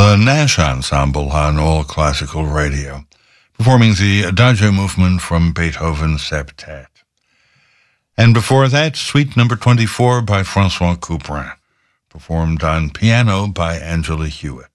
the Nash Ensemble on All Classical Radio, performing the Adagio movement from Beethoven's Septet. And before that, Suite number 24 by Francois Couperin, performed on piano by Angela Hewitt.